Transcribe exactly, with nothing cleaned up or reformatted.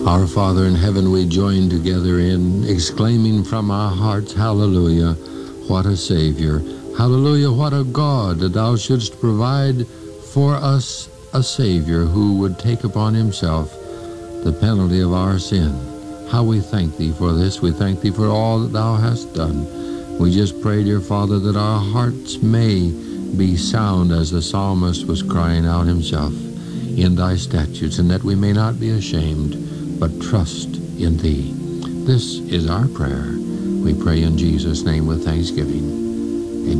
Our Father in heaven, we join together in exclaiming from our hearts, hallelujah, what a Savior. Hallelujah, what a God that thou shouldst provide for us a Savior who would take upon himself the penalty of our sin. How we thank thee for this. We thank thee for all that thou hast done. We just pray, dear Father, that our hearts may be sound as the psalmist was crying out himself in thy statutes, and that we may not be ashamed, but trust in thee. This is our prayer. We pray in Jesus' name with thanksgiving.